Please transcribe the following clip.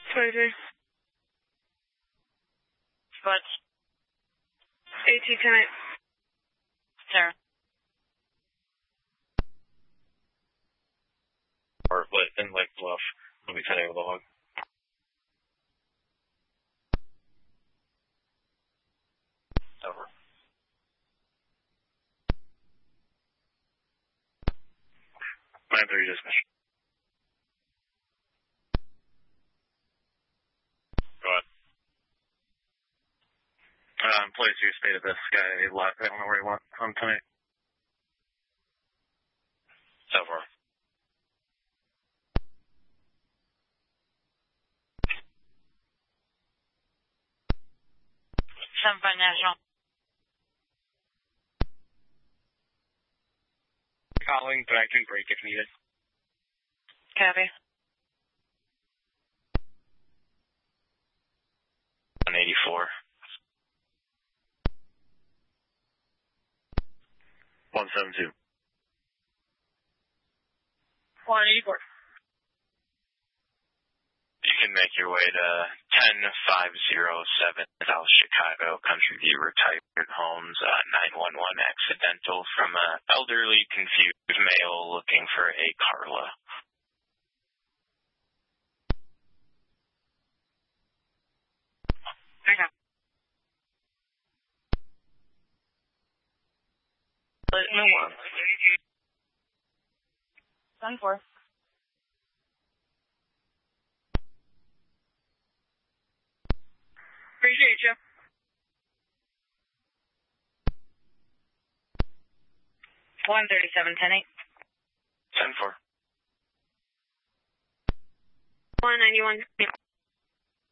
23. What? AT tonight. Sarah. Or in Lake Bluff. I'll be sending a log. Over. 9-3 dismission. Go ahead. Employees who stated this guy left. I don't know where he went home tonight. So far. 7-5 National. Calling, but I can break if needed. Copy. 184. 172. 184. You can make your way to 10507 South Chicago Country View Retired Homes, 911 accidental from an elderly confused male looking for a Carla. Okay. No more. 10-4. Appreciate you. 137, 10-8. 10-4. 191.